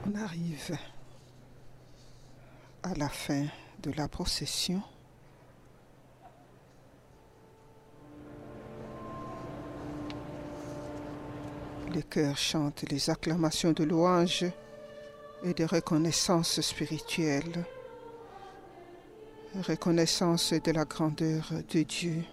On arrive à la fin de la procession. Les chœurs chantent les acclamations de louange et de reconnaissance spirituelle. Reconnaissance de la grandeur de Dieu.